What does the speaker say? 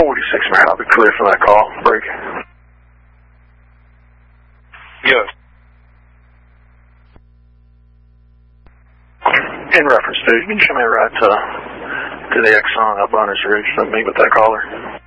46 man, I'll be clear for that call. Break. Yes. In reference to, you can show me a ride to the Exxon up Bonner's Ridge to meet with that caller.